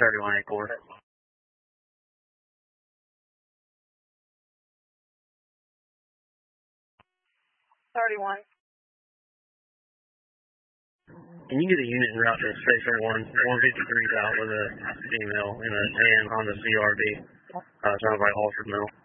31 Acorn. 31. Can you get a unit en route to Station 153 out with a female in a tan Honda CRV? Sounds like Halford Mill.